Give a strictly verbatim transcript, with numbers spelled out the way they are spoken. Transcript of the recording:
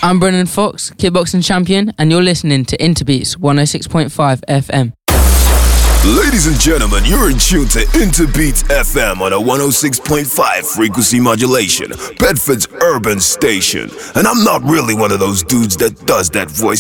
I'm Brennan Fox, kickboxing champion, and you're listening to Interbeats one oh six point five F M. Ladies and gentlemen, you're in tune to Interbeats F M on a one oh six point five frequency modulation, Bedford's urban station. And I'm not really one of those dudes that does that voice